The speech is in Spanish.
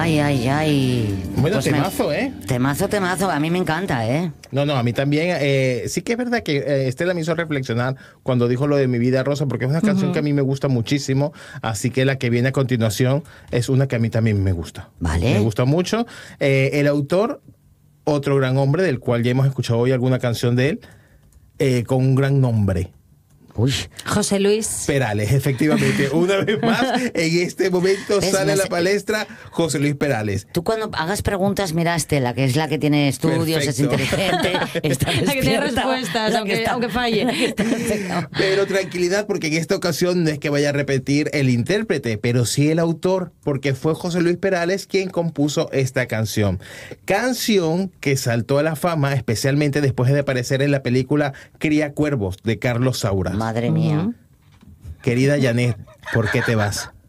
Ay, ay, ay. Bueno, Pues temazo, ¿eh? Temazo. A mí me encanta, ¿eh? No, a mí también. Sí que es verdad que Estela me hizo reflexionar cuando dijo lo de Mi Vida Rosa, porque es una canción que a mí me gusta muchísimo, así que la que viene a continuación es una que a mí también me gusta. Vale. Me gusta mucho. El autor, otro gran hombre, del cual ya hemos escuchado hoy alguna canción de él, con un gran nombre. Uy. José Luis Perales, efectivamente. Una vez más, en este momento sale a la palestra José Luis Perales. Tú cuando hagas preguntas, mira a Estela, que es la que tiene estudios, es inteligente, está la que tiene despierta, respuestas, aunque falle. Pero tranquilidad, porque en esta ocasión no es que vaya a repetir el intérprete, pero sí el autor, porque fue José Luis Perales quien compuso esta canción. Canción que saltó a la fama, especialmente después de aparecer en la película Cría Cuervos, de Carlos Saura. Madre mía. Querida Janet, ¿por qué te vas?